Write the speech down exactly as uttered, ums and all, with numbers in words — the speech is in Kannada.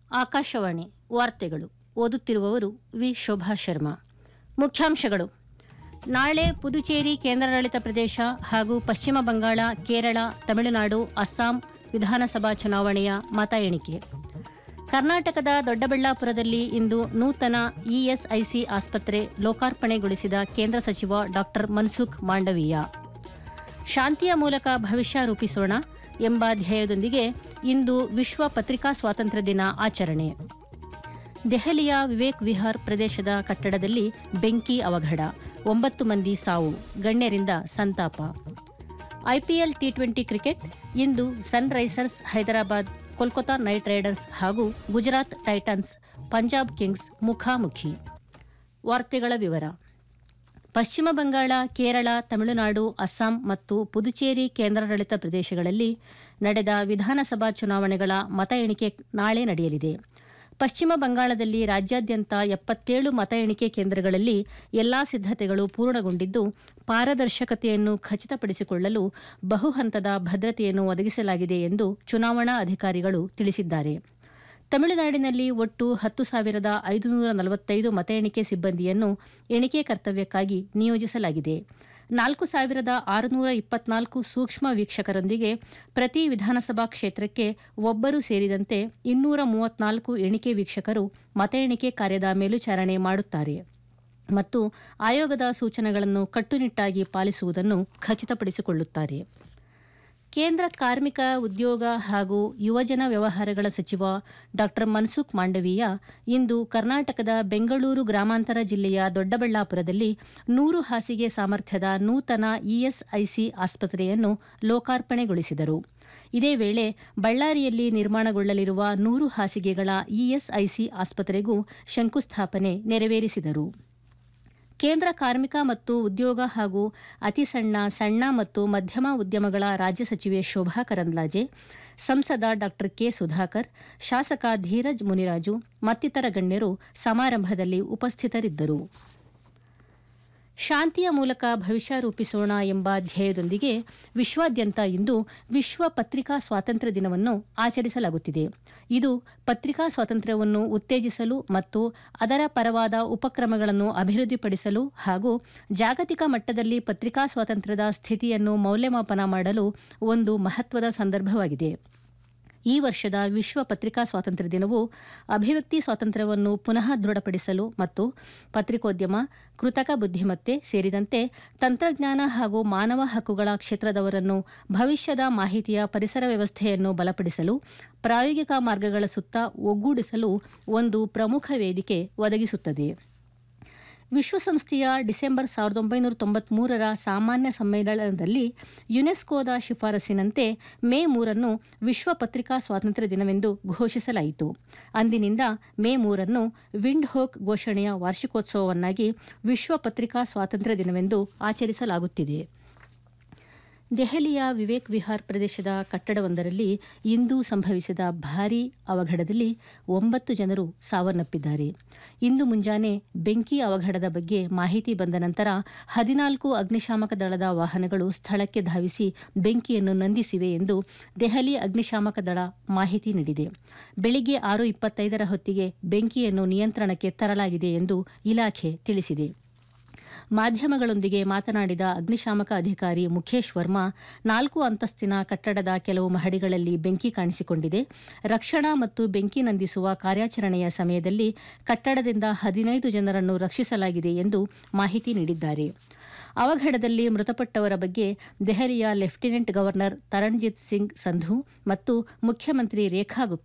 ಆಕಾಶವಾಣಿ ವಾರ್ತೆಗಳು ಓದುತ್ತಿರುವವರು ವಿ ಶೋಭಾ ಶರ್ಮಾ. ಮುಖ್ಯಾಂಶಗಳು: ನಾಳೆ ಪುದುಚೇರಿ ಕೇಂದ್ರಾಡಳಿತ ಪ್ರದೇಶ ಹಾಗೂ ಪಶ್ಚಿಮ ಬಂಗಾಳ, ಕೇರಳ, ತಮಿಳುನಾಡು, ಅಸ್ಸಾಂ ವಿಧಾನಸಭಾ ಚುನಾವಣೆಯ ಮತ ಎಣಿಕೆ. ಕರ್ನಾಟಕದ ದೊಡ್ಡಬಳ್ಳಾಪುರದಲ್ಲಿ ಇಂದು ನೂತನ ಇಎಸ್ಐಸಿ ಆಸ್ಪತ್ರೆ ಲೋಕಾರ್ಪಣೆಗೊಳಿಸಿದ ಕೇಂದ್ರ ಸಚಿವ ಡಾ ಮನ್ಸುಖ್ ಮಾಂಡವೀಯ. ಶಾಂತಿಯ ಮೂಲಕ ಭವಿಷ್ಯ ರೂಪಿಸೋಣ ಎಂಬ ಧ್ಯೇಯದೊಂದಿಗೆ ಇಂದು ವಿಶ್ವ ಪತ್ರಿಕಾ ಸ್ವಾತಂತ್ರ್ಯ ದಿನ ಆಚರಣೆ. ದೆಹಲಿಯ ವಿವೇಕ್ ವಿಹಾರ್ ಪ್ರದೇಶದ ಕಟ್ಟಡದಲ್ಲಿ ಬೆಂಕಿ ಅವಘಡ, ಒಂಬತ್ತು ಮಂದಿ ಸಾವು, ಗಣ್ಯರಿಂದ ಸಂತಾಪ. ಐಪಿಎಲ್ ಟಿ ಟ್ವೆಂಟಿ ಕ್ರಿಕೆಟ್ ಇಂದು ಸನ್ risers Hyderabad, Kolkata night Riders ಹಾಗೂ ಗುಜರಾತ್ ಟೈಟನ್ಸ್, ಪಂಜಾಬ್ ಕಿಂಗ್ಸ್ ಮುಖಾಮುಖಿ. ವಾರ್ತೆಗಳ ವಿವರ. ಪಶ್ಚಿಮ ಬಂಗಾಳ, ಕೇರಳ, ತಮಿಳುನಾಡು, ಅಸ್ಸಾಂ ಮತ್ತು ಪುದುಚೇರಿ ಕೇಂದ್ರಾಡಳಿತ ಪ್ರದೇಶಗಳಲ್ಲಿ ನಡೆದ ವಿಧಾನಸಭಾ ಚುನಾವಣೆಗಳ ಮತ ಎಣಿಕೆ ನಾಳೆ ನಡೆಯಲಿದೆ. ಪಶ್ಚಿಮ ಬಂಗಾಳದಲ್ಲಿ ರಾಜ್ಯಾದ್ಯಂತ ಎಪ್ಪತ್ತೇಳು ಮತ ಎಣಿಕೆ ಕೇಂದ್ರಗಳಲ್ಲಿ ಎಲ್ಲಾ ಸಿದ್ದತೆಗಳು ಪೂರ್ಣಗೊಂಡಿದ್ದು, ಪಾರದರ್ಶಕತೆಯನ್ನು ಖಚಿತಪಡಿಸಿಕೊಳ್ಳಲು ಬಹುಹಂತದ ಭದ್ರತೆಯನ್ನು ಒದಗಿಸಲಾಗಿದೆ ಎಂದು ಚುನಾವಣಾ ಅಧಿಕಾರಿಗಳು ತಿಳಿಸಿದ್ದಾರೆ. ತಮಿಳುನಾಡಿನಲ್ಲಿ ಒಟ್ಟು ಹತ್ತು ಸಾವಿರದ ಐದುನೂರ ನಲವತ್ತೈದು ಮತ ಎಣಿಕೆ ಸಿಬ್ಬಂದಿಯನ್ನು ಎಣಿಕೆ ಕರ್ತವ್ಯಕ್ಕಾಗಿ ನಿಯೋಜಿಸಲಾಗಿದೆ. ನಾಲ್ಕು ಸಾವಿರದ ಆರುನೂರ ಇಪ್ಪತ್ನಾಲ್ಕು ಸೂಕ್ಷ್ಮ ವೀಕ್ಷಕರೊಂದಿಗೆ ಪ್ರತಿ ವಿಧಾನಸಭಾ ಕ್ಷೇತ್ರಕ್ಕೆ ಒಬ್ಬರು ಸೇರಿದಂತೆ ಇನ್ನೂರ ಮೂವತ್ನಾಲ್ಕು ಎಣಿಕೆ ವೀಕ್ಷಕರು ಮತ ಎಣಿಕೆ ಕಾರ್ಯದ ಮೇಲ್ವಿಚಾರಣೆ ಮಾಡುತ್ತಾರೆ ಮತ್ತು ಆಯೋಗದ ಸೂಚನೆಗಳನ್ನು ಕಟ್ಟುನಿಟ್ಟಾಗಿ ಪಾಲಿಸುವುದನ್ನು ಖಚಿತಪಡಿಸಿಕೊಳ್ಳುತ್ತಾರೆ. ಕೇಂದ್ರ ಕಾರ್ಮಿಕ, ಉದ್ಯೋಗ ಹಾಗೂ ಯುವಜನ ವ್ಯವಹಾರಗಳ ಸಚಿವ ಡಾ ಮನ್ಸುಖ್ ಮಾಂಡವೀಯ ಇಂದು ಕರ್ನಾಟಕದ ಬೆಂಗಳೂರು ಗ್ರಾಮಾಂತರ ಜಿಲ್ಲೆಯ ದೊಡ್ಡಬಳ್ಳಾಪುರದಲ್ಲಿ ನೂರು ಹಾಸಿಗೆ ಸಾಮರ್ಥ್ಯದ ನೂತನ ಇಎಸ್ಐಸಿ ಆಸ್ಪತ್ರೆಯನ್ನು ಲೋಕಾರ್ಪಣೆಗೊಳಿಸಿದರು. ಇದೇ ವೇಳೆ ಬಳ್ಳಾರಿಯಲ್ಲಿ ನಿರ್ಮಾಣಗೊಳ್ಳಲಿರುವ ನೂರು ಹಾಸಿಗೆಗಳ ಇಎಸ್ಐಸಿ ಆಸ್ಪತ್ರೆಗೂ ಶಂಕುಸ್ಥಾಪನೆ ನೆರವೇರಿಸಿದರು. ಕೇಂದ್ರ ಕಾರ್ಮಿಕ ಮತ್ತು ಉದ್ಯೋಗ ಹಾಗೂ ಅತಿ ಸಣ್ಣ, ಸಣ್ಣ ಮತ್ತು ಮಧ್ಯಮ ಉದ್ಯಮಗಳ ರಾಜ್ಯ ಸಚಿವೆ ಶೋಭಾ ಕರಂದ್ಲಾಜೆ, ಸಂಸದ ಡಾ ಕೆ ಸುಧಾಕರ್, ಶಾಸಕ ಧೀರಜ್ ಮುನಿರಾಜು ಮತ್ತಿತರ ಗಣ್ಯರು ಸಮಾರಂಭದಲ್ಲಿ ಉಪಸ್ಥಿತರಿದ್ದರು. ಶಾಂತಿಯ ಮೂಲಕ ಭವಿಷ್ಯ ರೂಪಿಸೋಣ ಎಂಬ ಧ್ಯೇಯದೊಂದಿಗೆ ವಿಶ್ವಾದ್ಯಂತ ಇಂದು ವಿಶ್ವ ಪತ್ರಿಕಾ ಸ್ವಾತಂತ್ರ್ಯ ದಿನವನ್ನು ಆಚರಿಸಲಾಗುತ್ತಿದೆ. ಇದು ಪತ್ರಿಕಾ ಸ್ವಾತಂತ್ರ್ಯವನ್ನು ಉತ್ತೇಜಿಸಲು ಮತ್ತು ಅದರ ಪರವಾದ ಉಪಕ್ರಮಗಳನ್ನು ಅಭಿವೃದ್ಧಿಪಡಿಸಲು ಹಾಗೂ ಜಾಗತಿಕ ಮಟ್ಟದಲ್ಲಿ ಪತ್ರಿಕಾ ಸ್ವಾತಂತ್ರ್ಯದ ಸ್ಥಿತಿಯನ್ನು ಮೌಲ್ಯಮಾಪನ ಮಾಡಲು ಒಂದು ಮಹತ್ವದ ಸಂದರ್ಭವಾಗಿದೆ. ಈ ವರ್ಷದ ವಿಶ್ವ ಪತ್ರಿಕಾ ಸ್ವಾತಂತ್ರ್ಯ ದಿನವು ಅಭಿವ್ಯಕ್ತಿ ಸ್ವಾತಂತ್ರ್ಯವನ್ನು ಪುನಃ ದೃಢಪಡಿಸಲು ಮತ್ತು ಪತ್ರಿಕೋದ್ಯಮ, ಕೃತಕ ಬುದ್ಧಿಮತ್ತೆ ಸೇರಿದಂತೆ ತಂತ್ರಜ್ಞಾನ ಹಾಗೂ ಮಾನವ ಹಕ್ಕುಗಳ ಕ್ಷೇತ್ರದವರನ್ನು ಭವಿಷ್ಯದ ಮಾಹಿತಿಯ ಪರಿಸರ ವ್ಯವಸ್ಥೆಯನ್ನು ಬಲಪಡಿಸಲು ಪ್ರಾಯೋಗಿಕ ಮಾರ್ಗಗಳ ಸುತ್ತ ಒಗ್ಗೂಡಿಸಲು ಒಂದು ಪ್ರಮುಖ ವೇದಿಕೆ ಒದಗಿಸುತ್ತದೆ. ವಿಶ್ವಸಂಸ್ಥೆಯ ಡಿಸೆಂಬರ್ ಸಾವಿರದ ಒಂಬೈನೂರ ತೊಂಬತ್ಮೂರರ ಸಾಮಾನ್ಯ ಸಮ್ಮೇಳನದಲ್ಲಿ ಯುನೆಸ್ಕೋದ ಶಿಫಾರಸಿನಂತೆ ಮೇ ಮೂರನ್ನು ವಿಶ್ವ ಪತ್ರಿಕಾ ಸ್ವಾತಂತ್ರ್ಯ ದಿನವೆಂದು ಘೋಷಿಸಲಾಯಿತು. ಅಂದಿನಿಂದ ಮೇ ಮೂರನ್ನು ವಿಂಡ್ಹೋಕ್ ಘೋಷಣೆಯ ವಾರ್ಷಿಕೋತ್ಸವವನ್ನಾಗಿ ವಿಶ್ವ ಪತ್ರಿಕಾ ಸ್ವಾತಂತ್ರ್ಯ ದಿನವೆಂದು ಆಚರಿಸಲಾಗುತ್ತಿದೆ. ದೆಹಲಿಯ ವಿವೇಕ್ ವಿಹಾರ್ ಪ್ರದೇಶದ ಕಟ್ಟಡವೊಂದರಲ್ಲಿ ಇಂದು ಸಂಭವಿಸಿದ ಭಾರೀ ಅವಘಡದಲ್ಲಿ ಒಂಬತ್ತು ಜನರು ಸಾವನ್ನಪ್ಪಿದ್ದಾರೆ. ಇಂದು ಮುಂಜಾನೆ ಬೆಂಕಿ ಅವಘಡದ ಬಗ್ಗೆ ಮಾಹಿತಿ ಬಂದ ನಂತರ ಹದಿನಾಲ್ಕು ಅಗ್ನಿಶಾಮಕ ದಳದ ವಾಹನಗಳು ಸ್ಥಳಕ್ಕೆ ಧಾವಿಸಿ ಬೆಂಕಿಯನ್ನು ನಂದಿಸಿವೆ ಎಂದು ದೆಹಲಿ ಅಗ್ನಿಶಾಮಕ ದಳ ಮಾಹಿತಿ ನೀಡಿದೆ. ಬೆಳಿಗ್ಗೆ ಆರು ಇಪ್ಪತ್ತೈದರ ಹೊತ್ತಿಗೆ ಬೆಂಕಿಯನ್ನು ನಿಯಂತ್ರಣಕ್ಕೆ ತರಲಾಗಿದೆ ಎಂದು ಇಲಾಖೆ ತಿಳಿಸಿದೆ. ಮಾಧ್ಯಮಗಳೊಂದಿಗೆ ಮಾತನಾಡಿದ ಅಗ್ನಿಶಾಮಕ ಅಧಿಕಾರಿ ಮುಖೇಶ್ ವರ್ಮಾ, ನಾಲ್ಕು ಅಂತಸ್ತಿನ ಕಟ್ಟಡದ ಕೆಲವು ಮಹಡಿಗಳಲ್ಲಿ ಬೆಂಕಿ ಕಾಣಿಸಿಕೊಂಡಿದೆ. ರಕ್ಷಣಾ ಮತ್ತು ಬೆಂಕಿ ನಂದಿಸುವ ಕಾರ್ಯಾಚರಣೆಯ ಸಮಯದಲ್ಲಿ ಕಟ್ಟಡದಿಂದ ಹದಿನೈದು ಜನರನ್ನು ರಕ್ಷಿಸಲಾಗಿದೆ ಎಂದು ಮಾಹಿತಿ ನೀಡಿದ್ದಾರೆ. ಅವಘಡದಲ್ಲಿ ಮೃತಪಟ್ಟವರ ಬಗ್ಗೆ ದೆಹಲಿಯ ಲೆಫ್ಟಿನೆಂಟ್ ಗವರ್ನರ್ ತರಣ್ಜಿತ್ ಸಿಂಗ್ ಸಂಧು ಮತ್ತು ಮುಖ್ಯಮಂತ್ರಿ ರೇಖಾ ಗುಪ್ತಾ